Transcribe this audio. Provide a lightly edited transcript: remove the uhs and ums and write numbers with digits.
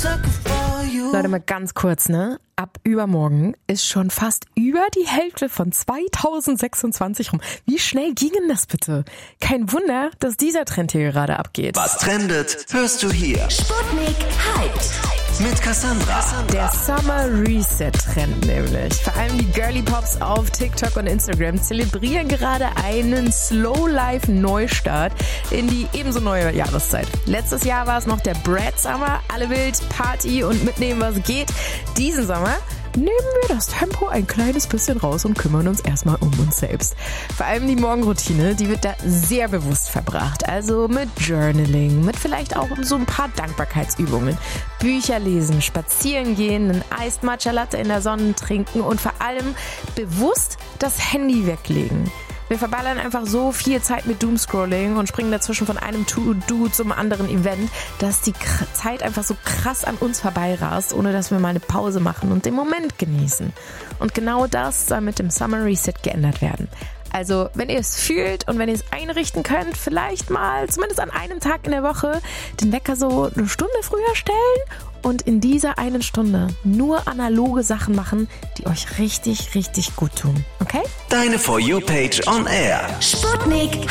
Leute, mal ganz kurz, ne? Ab übermorgen ist schon fast über die Hälfte von 2026 rum. Wie schnell ging denn das bitte? Kein Wunder, dass dieser Trend hier gerade abgeht. Was trendet, hörst du hier. Sputnik Hyped. Mit Cassandra. Der Summer Reset Trend nämlich. Vor allem die Girly Pops auf TikTok und Instagram zelebrieren gerade einen Slow Life Neustart in die ebenso neue Jahreszeit. Letztes Jahr war es noch der Brad Summer, alle wild, Party und mitnehmen, was geht. Diesen Sommer nehmen wir das Tempo ein kleines bisschen raus und kümmern uns erstmal um uns selbst. Vor allem die Morgenroutine, die wird da sehr bewusst verbracht. Also mit Journaling, mit vielleicht auch so ein paar Dankbarkeitsübungen. Bücher lesen, spazieren gehen, einen Iced Matcha Latte in der Sonne trinken und vor allem bewusst das Handy weglegen. Wir verballern einfach so viel Zeit mit Doomscrolling und springen dazwischen von einem To-Do zum anderen Event, dass die Zeit einfach so krass an uns vorbeirast, ohne dass wir mal eine Pause machen und den Moment genießen. Und genau das soll mit dem Summer Reset geändert werden. Also, wenn ihr es fühlt und wenn ihr es einrichten könnt, vielleicht mal, zumindest an einem Tag in der Woche, den Wecker so eine Stunde früher stellen und in dieser einen Stunde nur analoge Sachen machen, die euch richtig, richtig gut tun. Okay? Deine For You Page on Air. Sputnik